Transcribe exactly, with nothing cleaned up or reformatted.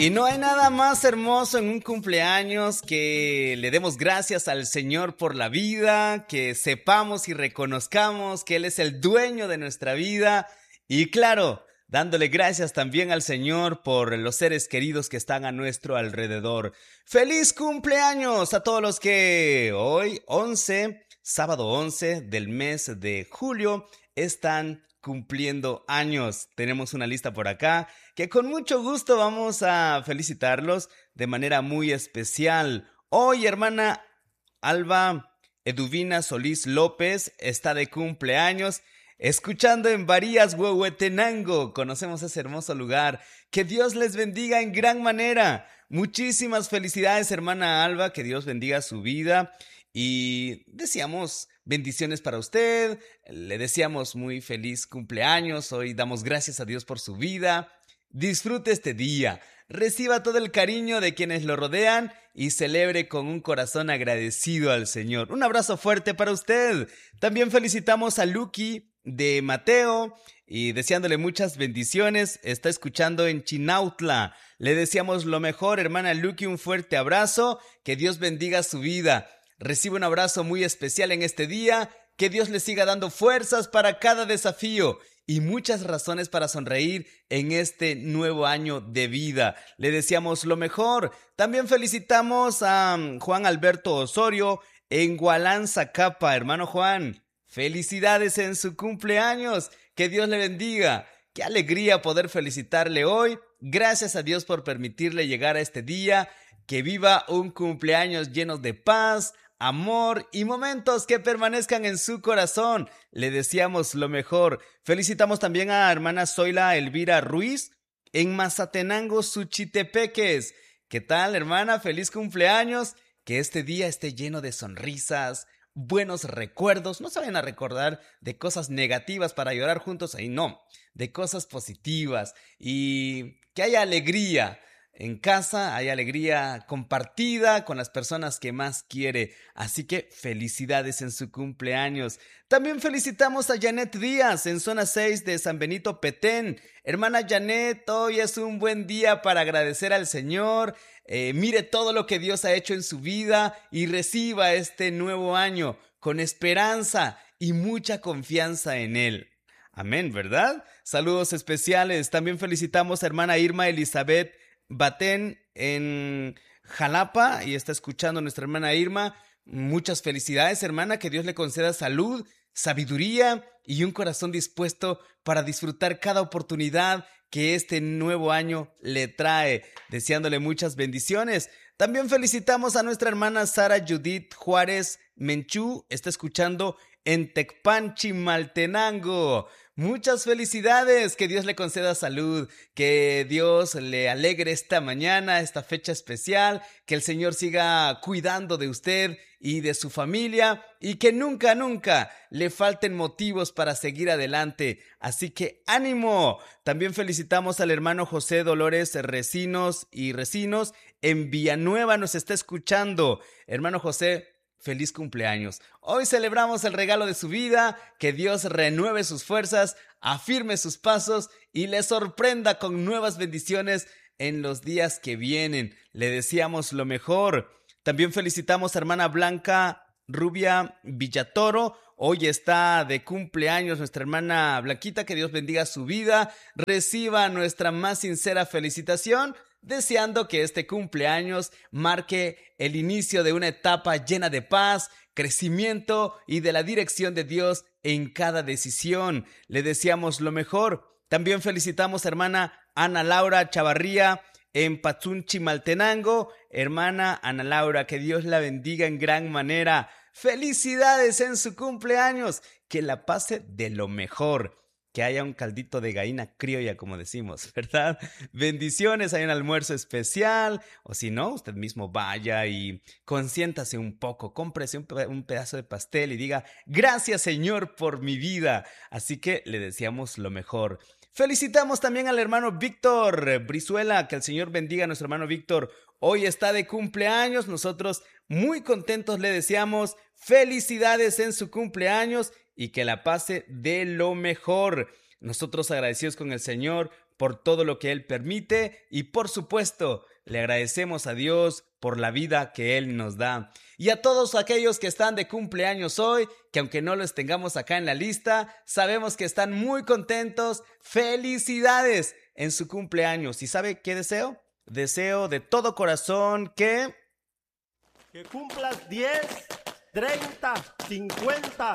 Y no hay nada más hermoso en un cumpleaños que le demos gracias al Señor por la vida, que sepamos y reconozcamos que Él es el dueño de nuestra vida y claro, dándole gracias también al Señor por los seres queridos que están a nuestro alrededor. ¡Feliz cumpleaños a todos los que hoy, once, sábado once del mes de julio, están cumpliendo años? Tenemos una lista por acá que con mucho gusto vamos a felicitarlos de manera muy especial. Hoy, hermana Alba Eduvina Solís López está de cumpleaños, escuchando en Varías, Huehuetenango. Conocemos ese hermoso lugar. Que Dios les bendiga en gran manera. Muchísimas felicidades, hermana Alba, que Dios bendiga su vida. Y deseamos bendiciones para usted, le deseamos muy feliz cumpleaños, hoy damos gracias a Dios por su vida. Disfrute este día, reciba todo el cariño de quienes lo rodean y celebre con un corazón agradecido al Señor. Un abrazo fuerte para usted. También felicitamos a Lucky de Mateo y deseándole muchas bendiciones. Está escuchando en Chinautla. Le deseamos lo mejor, hermana Lucky, un fuerte abrazo, que Dios bendiga su vida. Recibe un abrazo muy especial en este día, que Dios le siga dando fuerzas para cada desafío y muchas razones para sonreír en este nuevo año de vida. Le deseamos lo mejor. También felicitamos a Juan Alberto Osorio en Gualán, Zacapa. Hermano Juan, felicidades en su cumpleaños, que Dios le bendiga. Qué alegría poder felicitarle hoy. Gracias a Dios por permitirle llegar a este día. Que viva un cumpleaños lleno de paz, amor y momentos que permanezcan en su corazón. Le deseamos lo mejor. Felicitamos también a hermana Zoila Elvira Ruiz en Mazatenango, Suchitepeques. ¿Qué tal, hermana? Feliz cumpleaños. Que este día esté lleno de sonrisas, buenos recuerdos. No se vayan a recordar de cosas negativas para llorar juntos ahí, no. De cosas positivas y que haya alegría. En casa hay alegría compartida con las personas que más quiere, así que felicidades en su cumpleaños. También felicitamos a Janet Díaz en zona seis de San Benito Petén. Hermana Janet, hoy es un buen día para agradecer al Señor. Eh, mire todo lo que Dios ha hecho en su vida y reciba este nuevo año con esperanza y mucha confianza en Él. Amén, ¿verdad? Saludos especiales. También felicitamos a hermana Irma Elizabeth Batén en Jalapa y está escuchando nuestra hermana Irma. Muchas felicidades, hermana, que Dios le conceda salud, sabiduría y un corazón dispuesto para disfrutar cada oportunidad que este nuevo año le trae, deseándole muchas bendiciones. También felicitamos a nuestra hermana Sara Judith Juárez Menchú, está escuchando en Tecpan, Chimaltenango. Muchas felicidades, que Dios le conceda salud, que Dios le alegre esta mañana, esta fecha especial, que el Señor siga cuidando de usted y de su familia y que nunca, nunca le falten motivos para seguir adelante. Así que ánimo. También felicitamos al hermano José Dolores Recinos y Recinos en Villanueva, nos está escuchando. Hermano José, feliz cumpleaños. Hoy celebramos el regalo de su vida, que Dios renueve sus fuerzas, afirme sus pasos y le sorprenda con nuevas bendiciones en los días que vienen. Le deseamos lo mejor. También felicitamos a hermana Blanca Rubia Villatoro. Hoy está de cumpleaños nuestra hermana Blanquita, que Dios bendiga su vida. Reciba nuestra más sincera felicitación, deseando que este cumpleaños marque el inicio de una etapa llena de paz, crecimiento y de la dirección de Dios en cada decisión. Le deseamos lo mejor. También felicitamos a hermana Ana Laura Chavarría en Patzún, Chimaltenango. Hermana Ana Laura, que Dios la bendiga en gran manera. Felicidades en su cumpleaños, que la pase de lo mejor. Que haya un caldito de gallina criolla, como decimos, ¿verdad? Bendiciones, hay un almuerzo especial, o si no, usted mismo vaya y consiéntase un poco, cómprese un, un pedazo de pastel y diga, gracias Señor por mi vida. Así que le deseamos lo mejor. Felicitamos también al hermano Víctor Brizuela, que el Señor bendiga a nuestro hermano Víctor. Hoy está de cumpleaños, nosotros muy contentos le deseamos felicidades en su cumpleaños y que la pase de lo mejor. Nosotros agradecidos con el Señor por todo lo que Él permite y por supuesto le agradecemos a Dios por la vida que Él nos da. Y a todos aquellos que están de cumpleaños hoy, que aunque no los tengamos acá en la lista, sabemos que están muy contentos. ¡Felicidades en su cumpleaños! ¿Y sabe qué deseo? Deseo de todo corazón que... Que cumplas diez, treinta, cincuenta,